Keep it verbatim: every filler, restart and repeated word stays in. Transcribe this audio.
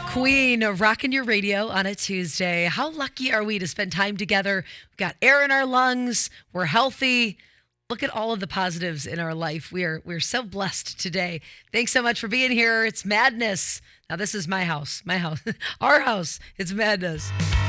Queen, rocking your radio on a Tuesday. How lucky are we to spend time together? We've got air in our lungs. We're healthy. Look at all of the positives in our life. We are we're so blessed today. Thanks so much for being here. It's madness. Now this is my house, my house, our house. It's madness.